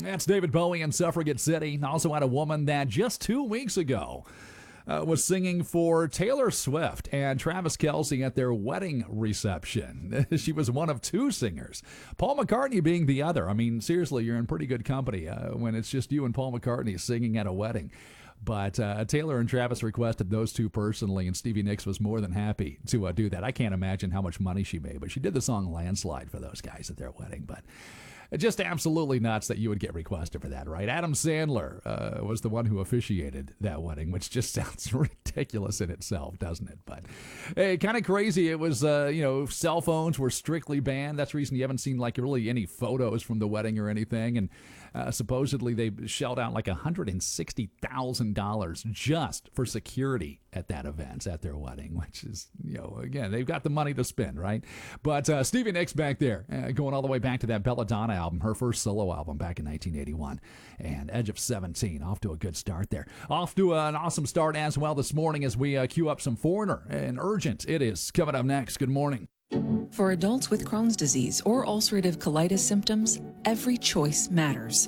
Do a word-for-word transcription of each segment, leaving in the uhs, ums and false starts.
That's David Bowie in Suffragette City. Also had a woman that just two weeks ago uh, was singing for Taylor Swift and Travis Kelce at their wedding reception. She was one of two singers, Paul McCartney being the other. I mean, seriously, you're in pretty good company uh, when it's just you and Paul McCartney singing at a wedding. But uh, Taylor and Travis requested those two personally, and Stevie Nicks was more than happy to uh, do that. I can't imagine how much money she made, but she did the song Landslide for those guys at their wedding. But just absolutely nuts that you would get requested for that, right? Adam Sandler uh, was the one who officiated that wedding, which just sounds ridiculous in itself, doesn't it? But hey, kind of crazy. It was, uh, you know, cell phones were strictly banned. That's the reason you haven't seen like really any photos from the wedding or anything. And uh, supposedly they shelled out like one hundred sixty thousand dollars just for security at that event, at their wedding, which is, you know, again, they've got the money to spend, right? But uh, Stevie Nicks back there, uh, going all the way back to that Belladonna album, her first solo album back in nineteen eighty-one, and Edge of seventeen, off to a good start there. Off to an awesome start as well this morning as we uh, queue up some Foreigner and Urgent. It is coming up next. Good morning. For adults with Crohn's disease or ulcerative colitis symptoms, every choice matters.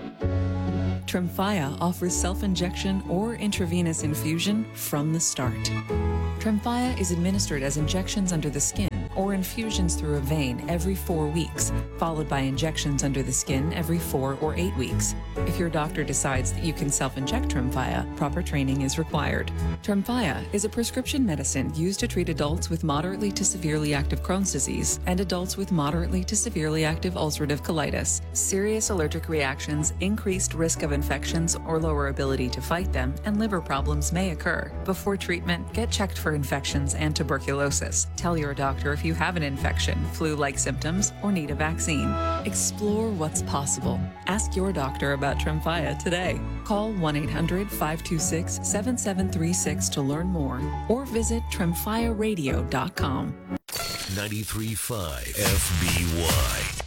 Tremfya offers self-injection or intravenous infusion from the start. Tremfya is administered as injections under the skin or infusions through a vein every four weeks, followed by injections under the skin every four or eight weeks. If your doctor decides that you can self-inject Tremfya, proper training is required. Tremfya is a prescription medicine used to treat adults with moderately to severely active Crohn's disease and adults with moderately to severely active ulcerative colitis. Serious allergic reactions, increased risk of infections or lower ability to fight them, and liver problems may occur. Before treatment, get checked for infections and tuberculosis. Tell your doctor if you have an infection, flu-like symptoms, or need a vaccine. Explore what's possible. Ask your doctor about Tremfya today. Call one eight hundred five two six seven seven three six to learn more or visit tremfya radio dot com. ninety-three point five F B Y.